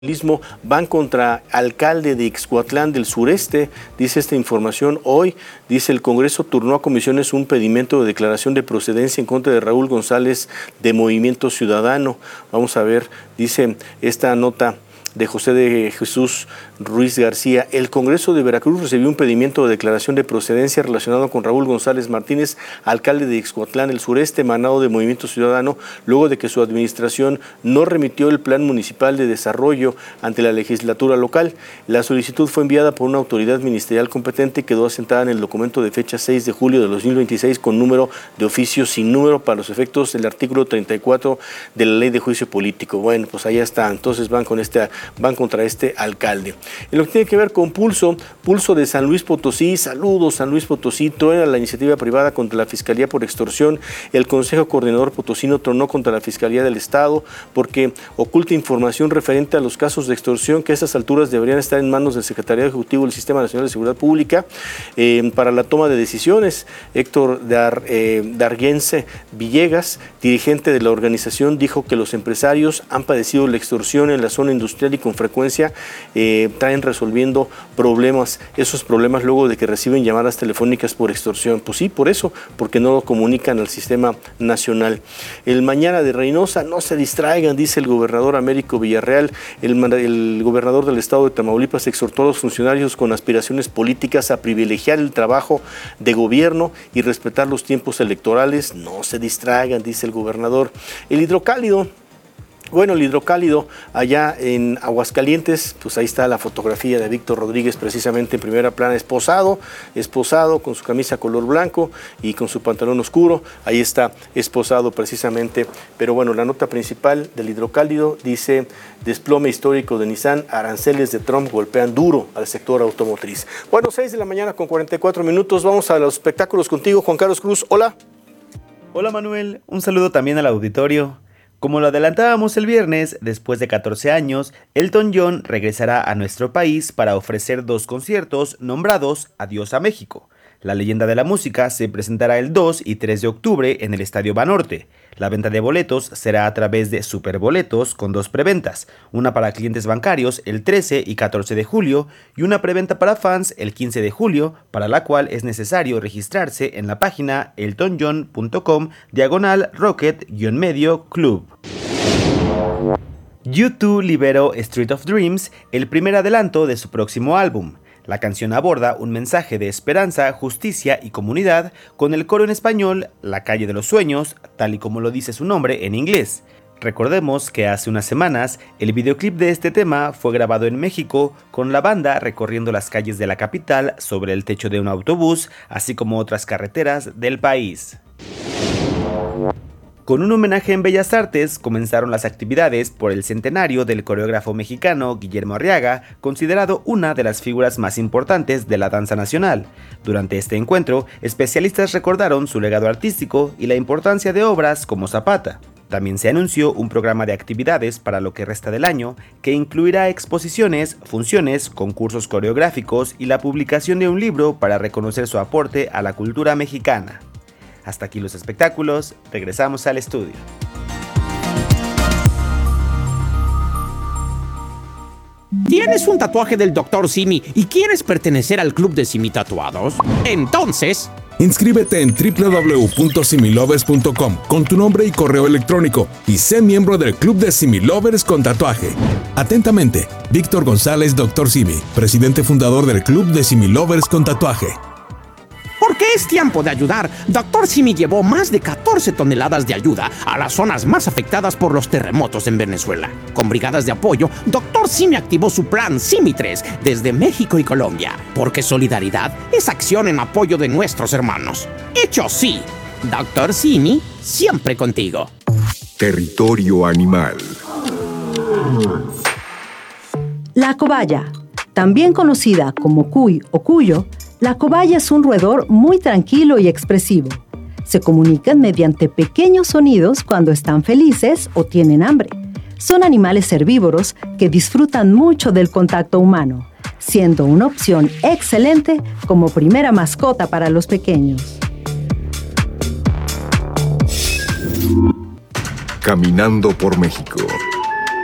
Van contra alcalde de Ixcuatlán del Sureste, dice esta información hoy. Dice: el Congreso turnó a comisiones un pedimento de declaración de procedencia en contra de Raúl González de Movimiento Ciudadano. Vamos a ver, dice esta nota de José de Jesús Ruiz García: el Congreso de Veracruz recibió un pedimento de declaración de procedencia relacionado con Raúl González Martínez, alcalde de Ixcuatlán del Sureste, emanado de Movimiento Ciudadano, luego de que su administración no remitió el Plan Municipal de Desarrollo ante la legislatura local. La solicitud fue enviada por una autoridad ministerial competente y quedó asentada en el documento de fecha 6 de julio de 2026 con número de oficio sin número para los efectos del artículo 34 de la Ley de Juicio Político. Bueno, pues allá está, entonces van contra este alcalde. En lo que tiene que ver con Pulso de San Luis Potosí, saludos San Luis Potosí, truena la iniciativa privada contra la Fiscalía por extorsión. El Consejo Coordinador Potosino tronó contra la Fiscalía del Estado porque oculta información referente a los casos de extorsión que a estas alturas deberían estar en manos del Secretariado Ejecutivo del Sistema Nacional de Seguridad Pública para la toma de decisiones. Héctor Darguense Villegas, dirigente de la organización, dijo que los empresarios han padecido la extorsión en la zona industrial y con frecuencia traen resolviendo problemas, esos problemas luego de que reciben llamadas telefónicas por extorsión. Pues sí, por eso, porque no lo comunican al sistema nacional. El mañana de Reynosa, no se distraigan, dice el gobernador Américo Villarreal. El gobernador del estado de Tamaulipas exhortó a los funcionarios con aspiraciones políticas a privilegiar el trabajo de gobierno y respetar los tiempos electorales. No se distraigan, dice el gobernador. El hidrocálido allá en Aguascalientes, pues ahí está la fotografía de Víctor Rodríguez precisamente en primera plana, esposado con su camisa color blanco y con su pantalón oscuro. Ahí está esposado precisamente. Pero bueno, la nota principal del hidrocálido dice: desplome histórico de Nissan, aranceles de Trump golpean duro al sector automotriz. Bueno, 6 de la mañana con 44 minutos. Vamos a los espectáculos contigo, Juan Carlos Cruz. Hola. Hola Manuel, un saludo también al auditorio. Como lo adelantábamos el viernes, después de 14 años, Elton John regresará a nuestro país para ofrecer 2 conciertos nombrados Adiós a México. La leyenda de la música se presentará el 2 y 3 de octubre en el Estadio Banorte. La venta de boletos será a través de Superboletos con 2 preventas, una para clientes bancarios el 13 y 14 de julio y una preventa para fans el 15 de julio, para la cual es necesario registrarse en la página eltonjohn.com/rocket-medio club. U2 liberó Street of Dreams, el primer adelanto de su próximo álbum. La canción aborda un mensaje de esperanza, justicia y comunidad con el coro en español, La calle de los sueños, tal y como lo dice su nombre en inglés. Recordemos que hace unas semanas el videoclip de este tema fue grabado en México con la banda recorriendo las calles de la capital sobre el techo de un autobús, así como otras carreteras del país. Con un homenaje en Bellas Artes, comenzaron las actividades por el centenario del coreógrafo mexicano Guillermo Arriaga, considerado una de las figuras más importantes de la danza nacional. Durante este encuentro, especialistas recordaron su legado artístico y la importancia de obras como Zapata. También se anunció un programa de actividades para lo que resta del año, que incluirá exposiciones, funciones, concursos coreográficos y la publicación de un libro para reconocer su aporte a la cultura mexicana. Hasta aquí los espectáculos, regresamos al estudio. ¿Tienes un tatuaje del Dr. Simi y quieres pertenecer al club de Simi Tatuados? Entonces, inscríbete en www.similovers.com con tu nombre y correo electrónico y sé miembro del club de Simi Lovers con tatuaje. Atentamente, Víctor González, Dr. Simi, presidente fundador del club de Simi Lovers con tatuaje. porque es tiempo de ayudar. Dr. Simi llevó más de 14 toneladas de ayuda a las zonas más afectadas por los terremotos en Venezuela. Con brigadas de apoyo, Dr. Simi activó su plan Simi 3 desde México y Colombia, porque solidaridad es acción en apoyo de nuestros hermanos. Hecho sí, Dr. Simi, siempre contigo. Territorio animal. La cobaya, también conocida como cuy o cuyo, la cobaya es un roedor muy tranquilo y expresivo. Se comunican mediante pequeños sonidos cuando están felices o tienen hambre. Son animales herbívoros que disfrutan mucho del contacto humano, siendo una opción excelente como primera mascota para los pequeños. Caminando por México.